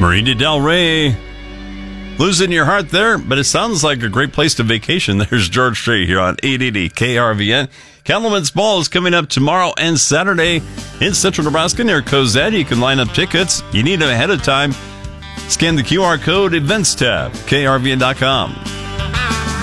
Marina Del Rey. Losing your heart there, but it sounds like a great place to vacation. There's George Strait here on 880 KRVN. Cattleman's Ball is coming up tomorrow and Saturday in central Nebraska near Cozad. You can line up tickets. You need them ahead of time. Scan the QR code, Events tab, krvn.com.